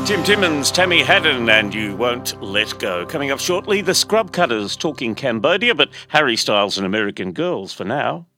Tim Timmins, Tammy Haddon, and You Won't Let Go. Coming up shortly, the Scrub Cutters talking Cambodia, but Harry Styles and American Girls for now.